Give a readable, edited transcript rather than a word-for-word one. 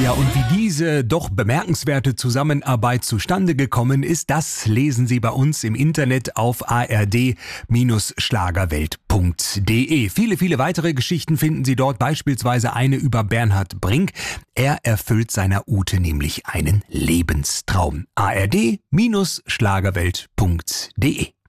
Ja, und wie diese doch bemerkenswerte Zusammenarbeit zustande gekommen ist, das lesen Sie bei uns im Internet auf ard-schlagerwelt.de. Viele weitere Geschichten finden Sie dort, beispielsweise eine über Bernhard Brink. Er erfüllt seiner Ute nämlich einen Lebenstraum. ard-schlagerwelt.de